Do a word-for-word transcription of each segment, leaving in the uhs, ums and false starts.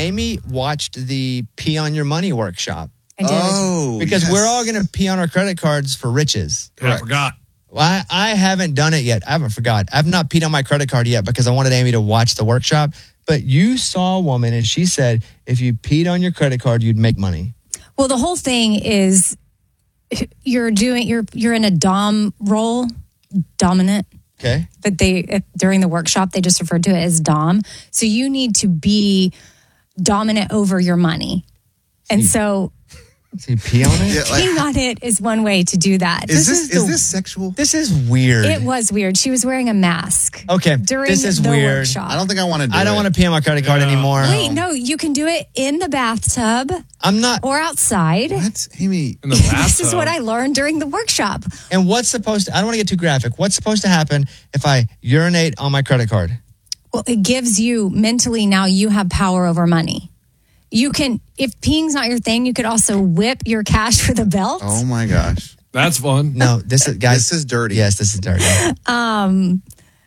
Amy watched the Pee on Your Money workshop. I did. Oh, Because yes. we're all going to pee on our credit cards for riches. I forgot. Well, I, I haven't done it yet. I haven't forgot. I've not peed on my credit card yet because I wanted Amy to watch the workshop. But you saw a woman and she said if you peed on your credit card, you'd make money. Well, the whole thing is you're doing you're you're in a dom role, dominant. Okay. But they during the workshop they just referred to it as dom. So you need to be dominant over your money, and so. So you pee on it? Yeah, like- Peeing on it is one way to do that. Is this, This is, is the- this sexual? This is weird. It was weird. She was wearing a mask. Okay, During this is the weird. workshop. I don't think I want to do I don't it. want to pee on my credit card Yeah. anymore. Wait, no, you can do it in the bathtub I'm not. or outside. What? Amy. In the This is bathtub. what I learned during the workshop. And what's supposed to, I don't want to get too graphic. What's supposed to happen if I urinate on my credit card? Well, it gives you mentally now you have power over money. You can, if peeing's not your thing, you could also whip your cash for the belt. Oh my gosh. That's fun. No, this is, guys. This is dirty. Yes, this is dirty. Um,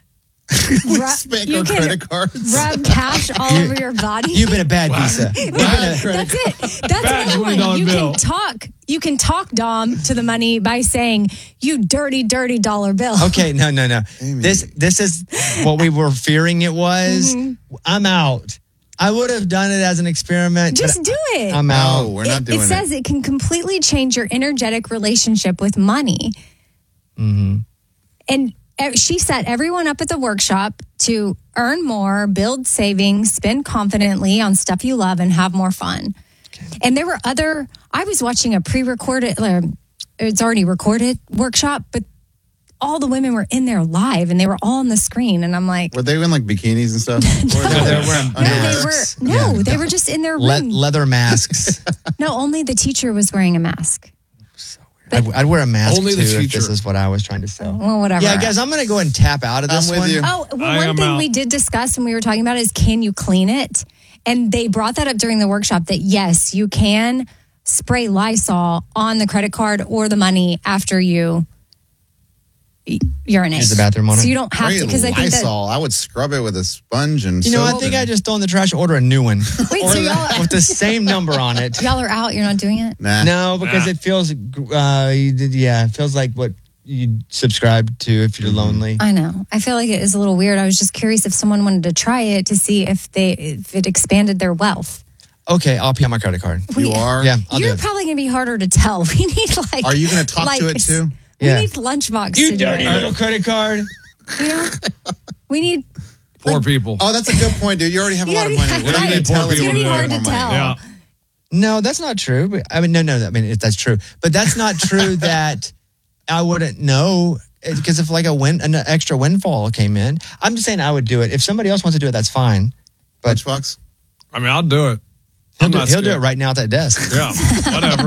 We Ru- spank you our can credit cards. rub cash all over your body. You've been a bad visa. You've been a- That's it. That's Bad another twenty dollar one. You bill. can talk. You can talk Dom to the money by saying, "You dirty, dirty dollar bill." Okay, no, no, no. Amy. This this is what we were fearing it was. I'm out. I would have done it as an experiment. but Just do it. I'm out. No, we're not it, doing it it. says it can completely change your energetic relationship with money. Mm-hmm. And uh, she set everyone up at the workshop to earn more, build savings, spend confidently on stuff you love, and have more fun. And there were other, I was watching a pre-recorded, uh, it's already recorded workshop, but all the women were in there live and they were all on the screen. And I'm like, Were they in like bikinis and stuff? Or No, they were wearing no, they masks. were, no, Yeah. they were just in their room. Le- leather masks. No, only the teacher was wearing a mask. I'd, I'd wear a mask Only too the if teacher. this is what I was trying to sell. Well, whatever. Yeah, guys, I'm going to go ahead and tap out of this I'm with one. you. Oh, well, I one am thing out. we did discuss when we were talking about is can you clean it? And they brought that up during the workshop that yes, you can spray Lysol on the credit card or the money after you y- urinate. Use the bathroom on So it? you don't have to, because I think that. Lysol. I would scrub it with a sponge and You know, I soap think and- I just throw in the trash and order a new one. Wait, so y'all, With the same number on it. y'all are out? You're not doing it? Nah. No, because Nah. it feels, uh, you did- yeah, it feels like what you subscribe to if you're lonely. I know. I feel like it is a little weird. I was just curious if someone wanted to try it to see if they if it expanded their wealth. Okay, I'll pay on my credit card. You are? Yeah, I'll do You're it. probably going to be harder to tell. We need like. Are you going to talk like, to it too? We Yeah. need Lunchbox You to do dirty it. little credit card. You know? We need. Poor people. Oh, that's a good point, dude. You already have a You lot of already money. have- What are you right. going to tell It's us? gonna be when you hard have to more money? tell. Yeah. No, that's not true. But, I mean, no, no. I mean, if that's true, but that's not true that I wouldn't know because if like a win, an extra windfall came in, I'm just saying I would do it. If somebody else wants to do it, that's fine. But Lunchbox? I mean, I'll do it. he'll, I'm do, not he'll do it scared. right now at that desk. Yeah, whatever.